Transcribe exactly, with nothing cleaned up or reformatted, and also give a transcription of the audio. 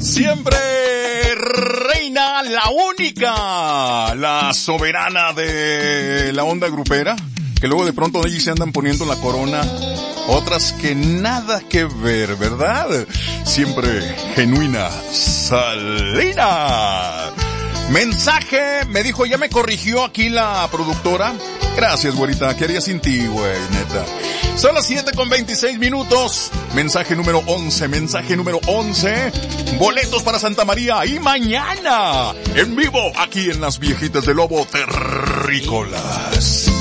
Siempre reina la única, la soberana de la onda grupera, que luego de pronto allí se andan poniendo la corona, otras que nada que ver, ¿verdad? Siempre genuina, Salina. Mensaje, me dijo, ya me corrigió aquí la productora. Gracias, güerita, ¿qué haría sin ti, güey, neta? Son las siete con veintiséis minutos. Mensaje número once, mensaje número once. Boletos para Santa María y mañana, en vivo, aquí en las Viejitas de Lobo Terrícolas.